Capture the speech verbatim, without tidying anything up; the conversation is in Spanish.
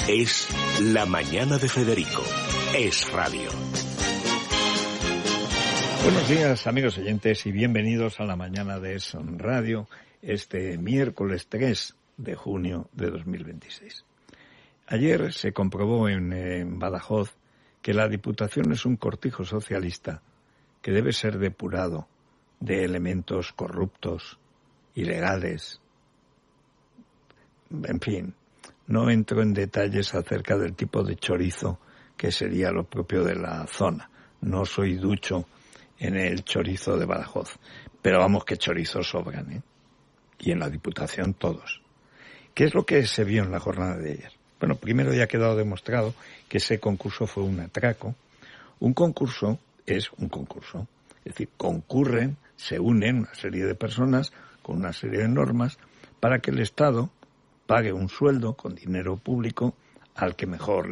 Es La Mañana de Federico. Es radio. Buenos días, amigos oyentes, y bienvenidos a La Mañana de Es Radio, este miércoles tres de junio de dos mil veintiséis. Ayer se comprobó en, en Badajoz que la Diputación es un cortijo socialista que debe ser depurado de elementos corruptos, ilegales. En fin, no entro en detalles acerca del tipo de chorizo que sería lo propio de la zona. No soy ducho en el chorizo de Badajoz, pero vamos que chorizos sobran, ¿eh? Y en la Diputación todos. ¿Qué es lo que se vio en la jornada de ayer? Bueno, primero ya ha quedado demostrado que ese concurso fue un atraco. Un concurso es un concurso. Es decir, concurren, se unen una serie de personas con una serie de normas para que el Estado pague un sueldo con dinero público al que mejor